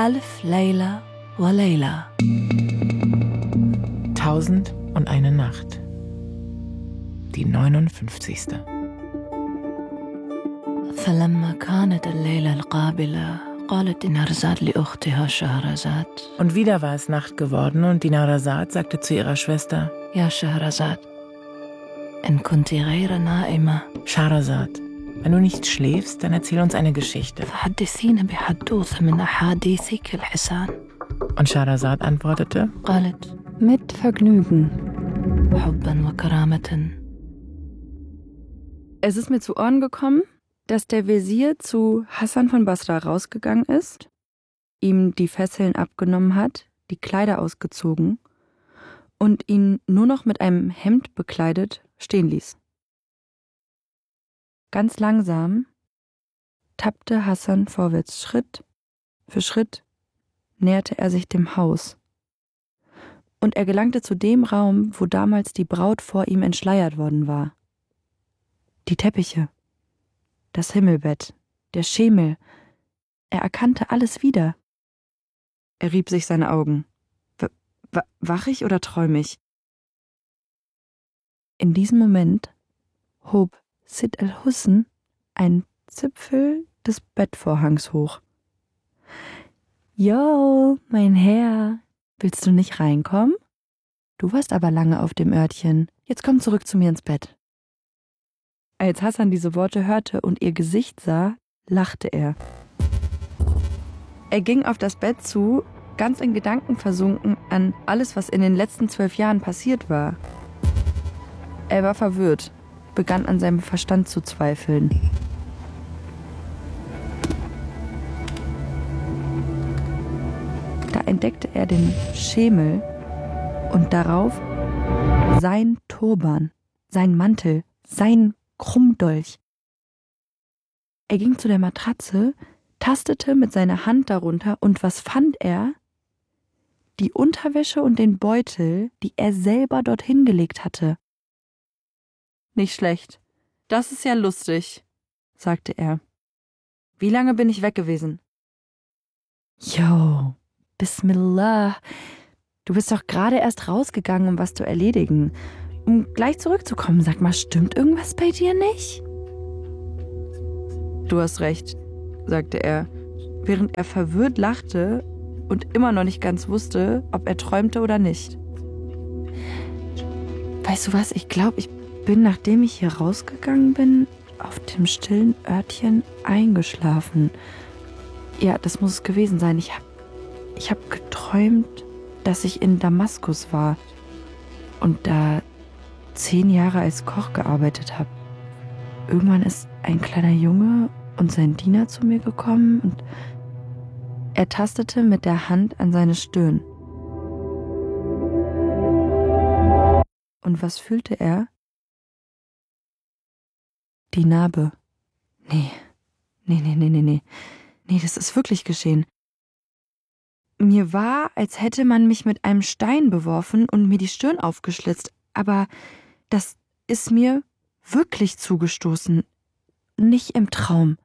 ألف ليلة وليلة. 1001 Nacht. Die 59. فلما كانت الليلة القابلة قالت دينارزاد لأختها شهرزاد. Und wieder war es Nacht geworden und Dinarzad sagte zu ihrer Schwester: يا شهرزاد إن كنت غير نائمة Scheherazad, wenn du nicht schläfst, dann erzähl uns eine Geschichte. فحدثينا بحدوثة من أحاديثك الحسان. Und Scheherazad antwortete: قالت Mit Vergnügen. حبا وكرامة. Es ist mir zu Ohren gekommen, dass der Wesir zu Hassan von Basra rausgegangen ist, ihm die Fesseln abgenommen hat, die Kleider ausgezogen und ihn nur noch mit einem Hemd bekleidet stehen ließ. Ganz langsam tappte Hassan vorwärts. Schritt für Schritt näherte er sich dem Haus. Und er gelangte zu dem Raum, wo damals die Braut vor ihm entschleiert worden war. Die Teppiche, das Himmelbett, der Schemel. Er erkannte alles wieder. Er rieb sich seine Augen. Wach ich oder träume ich? In diesem Moment hob Sid al-Husn einen Zipfel des Bettvorhangs hoch. »Jo, mein Herr, willst du nicht reinkommen? Du warst aber lange auf dem Örtchen. Jetzt komm zurück zu mir ins Bett.« Als Hassan diese Worte hörte und ihr Gesicht sah, lachte er. Er ging auf das Bett zu, ganz in Gedanken versunken an alles, was in den letzten 12 Jahren passiert war. Er war verwirrt, begann an seinem Verstand zu zweifeln. Da entdeckte er den Schemel und darauf sein Turban, sein Mantel, sein Krummdolch. Er ging zu der Matratze, tastete mit seiner Hand darunter und was fand er? Die Unterwäsche und den Beutel, die er selber dorthin gelegt hatte. »Nicht schlecht. Das ist ja lustig«, sagte er. »Wie lange bin ich weg gewesen?« »Jo, Bismillah. Du bist doch gerade erst rausgegangen, um was zu erledigen. Um gleich zurückzukommen, sag mal, stimmt irgendwas bei dir nicht?« »Du hast recht«, sagte er, während er verwirrt lachte und immer noch nicht ganz wusste, ob er träumte oder nicht. »Weißt du was, ich glaube, ich bin, nachdem ich hier rausgegangen bin, auf dem stillen Örtchen eingeschlafen. Ja, das muss es gewesen sein. Ich hab geträumt, dass ich in Damaskus war und da 10 Jahre als Koch gearbeitet habe. Irgendwann ist ein kleiner Junge und sein Diener zu mir gekommen und er tastete mit der Hand an seine Stirn. Und was fühlte er? Die Narbe. Nee, das ist wirklich geschehen. Mir war, als hätte man mich mit einem Stein beworfen und mir die Stirn aufgeschlitzt, aber das ist mir wirklich zugestoßen, nicht im Traum.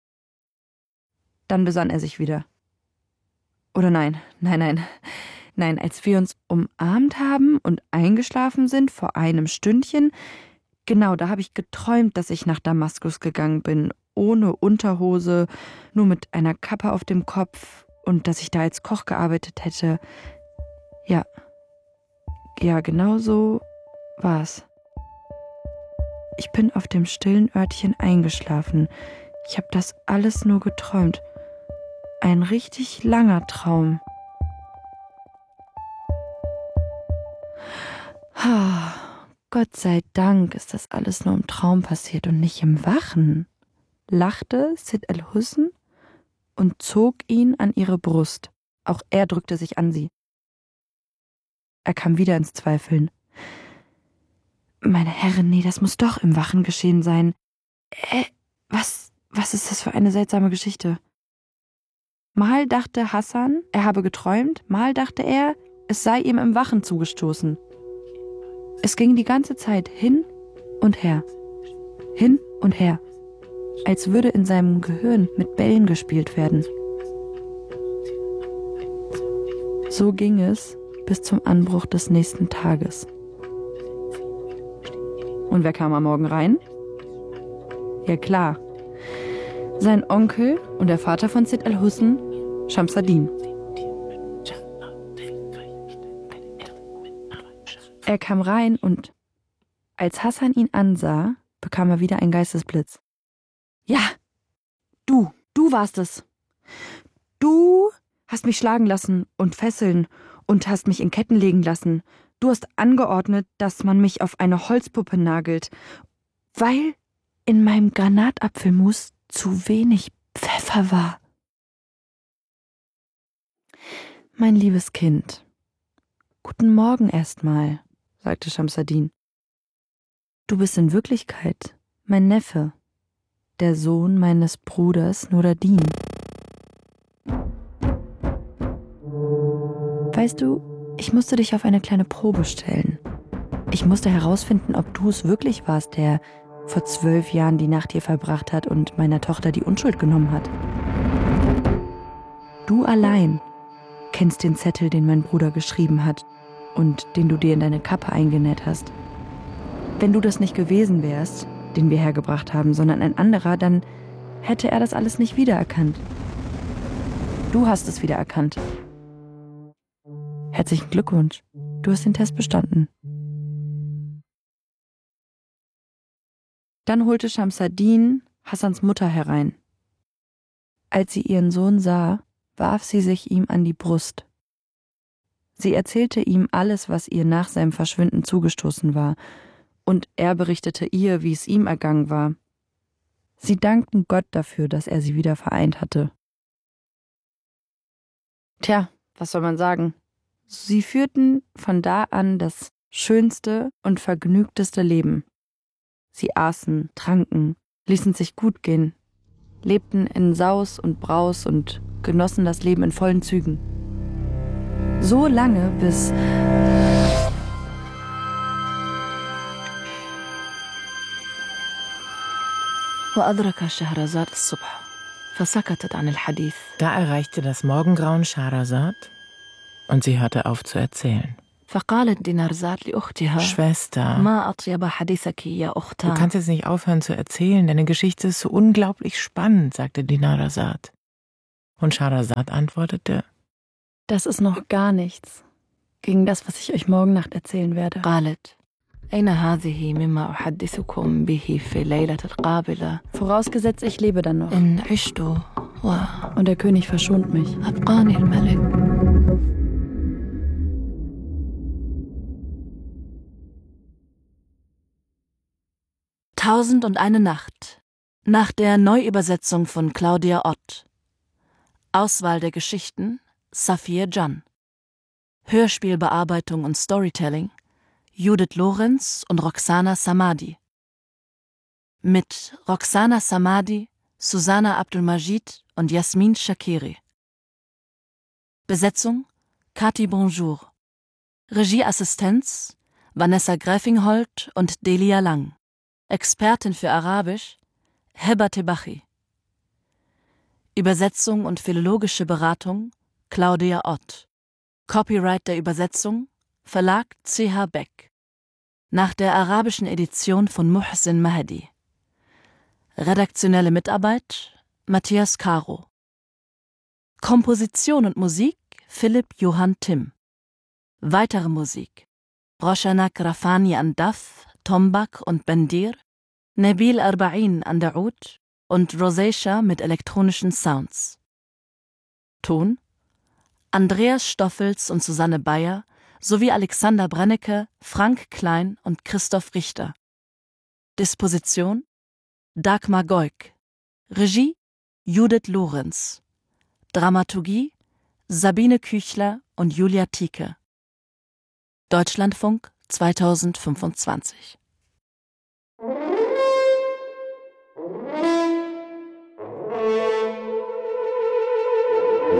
Dann besann er sich wieder. Oder nein, als wir uns umarmt haben und eingeschlafen sind vor einem Stündchen, genau, da habe ich geträumt, dass ich nach Damaskus gegangen bin, ohne Unterhose, nur mit einer Kappe auf dem Kopf und dass ich da als Koch gearbeitet hätte. Ja, genau so war's. Ich bin auf dem stillen Örtchen eingeschlafen. Ich habe das alles nur geträumt. Ein richtig langer Traum. Gott sei Dank ist das alles nur im Traum passiert und nicht im Wachen, lachte Sid al-Husn und zog ihn an ihre Brust. Auch er drückte sich an sie. Er kam wieder ins Zweifeln. Meine Herrin, nee, das muss doch im Wachen geschehen sein. Was ist das für eine seltsame Geschichte? Mal dachte Hassan, er habe geträumt, mal dachte er, es sei ihm im Wachen zugestoßen. Es ging die ganze Zeit hin und her, als würde in seinem Gehirn mit Bällen gespielt werden. So ging es bis zum Anbruch des nächsten Tages. Und wer kam am Morgen rein? Ja klar, sein Onkel und der Vater von Sitt al-Husn, Shams ad-Din. Er kam rein und als Hassan ihn ansah, bekam er wieder einen Geistesblitz. Ja, du warst es. Du hast mich schlagen lassen und fesseln und hast mich in Ketten legen lassen. Du hast angeordnet, dass man mich auf eine Holzpuppe nagelt, weil in meinem Granatapfelmus zu wenig Pfeffer war. Mein liebes Kind, guten Morgen erstmal, sagte Shams ad-Din. Du bist in Wirklichkeit mein Neffe, der Sohn meines Bruders Nur-ad-Din. Weißt du, ich musste dich auf eine kleine Probe stellen. Ich musste herausfinden, ob du es wirklich warst, der vor 12 Jahren die Nacht hier verbracht hat und meiner Tochter die Unschuld genommen hat. Du allein kennst den Zettel, den mein Bruder geschrieben hat und den du dir in deine Kappe eingenäht hast. Wenn du das nicht gewesen wärst, den wir hergebracht haben, sondern ein anderer, dann hätte er das alles nicht wiedererkannt. Du hast es wiedererkannt. Herzlichen Glückwunsch, du hast den Test bestanden. Dann holte Shams ad-Din Hassans Mutter herein. Als sie ihren Sohn sah, warf sie sich ihm an die Brust. Sie erzählte ihm alles, was ihr nach seinem Verschwinden zugestoßen war, und er berichtete ihr, wie es ihm ergangen war. Sie dankten Gott dafür, dass er sie wieder vereint hatte. Tja, was soll man sagen? Sie führten von da an das schönste und vergnügteste Leben. Sie aßen, tranken, ließen sich gut gehen, lebten in Saus und Braus und genossen das Leben in vollen Zügen. So lange, bis وأدرك شهرزاد الصبح فسكتت عن الحديث. Da erreichte das Morgengrauen Schahrazad und sie hörte auf zu erzählen. فقالت دينارزاد لأختها Schwester, ما أطيب حديثك يا du أختها. kannst jetzt nicht aufhören zu erzählen, deine Geschichte ist so unglaublich spannend, sagte Dinarzad. Und Schahrazad antwortete, das ist noch gar nichts gegen das, was ich euch morgen Nacht erzählen werde. قالت أين هذه مما أحدثكم به في الليلة القابلة Vorausgesetzt, ich lebe dann noch. إن عشت Und der König verschont mich. وأبقاني الملك. Tausendundeine Nacht nach der Neuübersetzung von Claudia Ott. Auswahl der Geschichten Safiye Can. Hörspielbearbeitung und Storytelling Judith Lorenz und Roxana Samadi. Mit Roxana Samadi, Susanna Abdulmajid und Jasmin Shakiri. Besetzung Kati Bonjour. Regieassistenz Vanessa Gräfingholt und Delia Lang. Expertin für Arabisch Heba Tebachi. Übersetzung und philologische Beratung Claudia Ott. Copyright der Übersetzung Verlag CH Beck. Nach der arabischen Edition von Muhsin Mahdi. Redaktionelle Mitarbeit Matthias Caro. Komposition und Musik Philipp Johann Timm. Weitere Musik Roshanak Rafani an Daf, Tombak und Bendir, Nabil Arba'in an der Oud und Rosacea mit elektronischen Sounds. Ton Andreas Stoffels und Susanne Bayer sowie Alexander Brennecke, Frank Klein und Christoph Richter. Disposition Dagmar Goik. Regie Judith Lorenz. Dramaturgie Sabine Küchler und Julia Tieke. Deutschlandfunk 2025.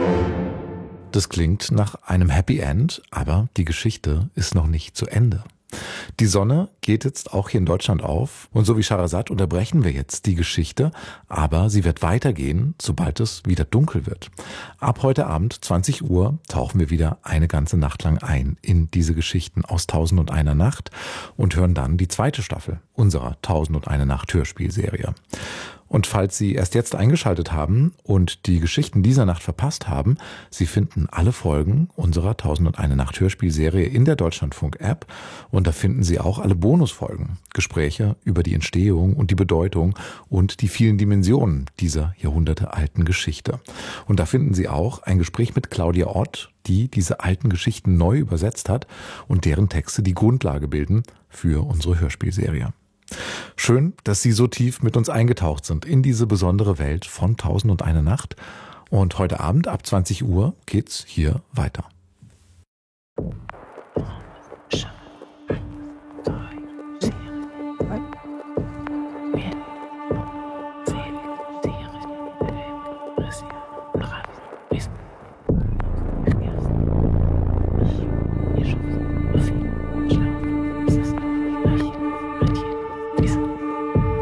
Das klingt nach einem Happy End, aber die Geschichte ist noch nicht zu Ende. Die Sonne geht jetzt auch hier in Deutschland auf und so wie Scheherazad unterbrechen wir jetzt die Geschichte, aber sie wird weitergehen, sobald es wieder dunkel wird. Ab heute Abend 20 Uhr tauchen wir wieder eine ganze Nacht lang ein in diese Geschichten aus 1001 Nacht und hören dann die zweite Staffel unserer 1001 Nacht Hörspielserie. Und falls Sie erst jetzt eingeschaltet haben und die Geschichten dieser Nacht verpasst haben, Sie finden alle Folgen unserer 1001 Nacht Hörspielserie in der Deutschlandfunk-App und da finden Sie auch alle Bonusfolgen, Gespräche über die Entstehung und die Bedeutung und die vielen Dimensionen dieser jahrhundertealten Geschichte. Und da finden Sie auch ein Gespräch mit Claudia Ott, die diese alten Geschichten neu übersetzt hat und deren Texte die Grundlage bilden für unsere Hörspielserie. Schön, dass Sie so tief mit uns eingetaucht sind in diese besondere Welt von 1001 Nacht. Und heute Abend ab 20 Uhr geht's hier weiter.